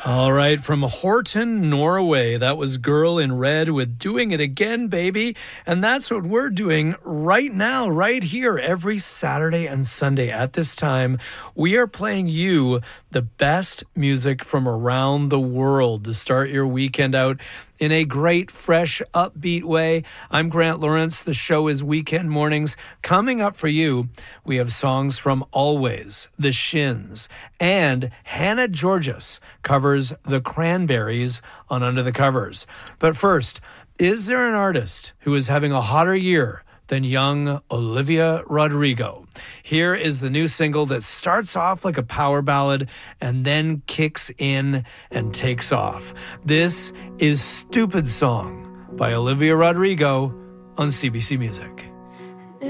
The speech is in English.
All right, from Horton, Norway, that was Girl in Red with Doing It Again, Baby. And that's what we're doing right now, right here, every Saturday and Sunday at this time. We are playing you the best music from around the world to start your weekend out in a great, fresh, upbeat way. I'm Grant Lawrence. The show is Weekend Mornings. Coming up for you, we have songs from Always, The Shins, and Hannah Georgas covers The Cranberries on Under the Covers. But first, is there an artist who is having a hotter year than young Olivia Rodrigo? Here is the new single that starts off like a power ballad and then kicks in and takes off. This is Stupid Song by Olivia Rodrigo on CBC Music.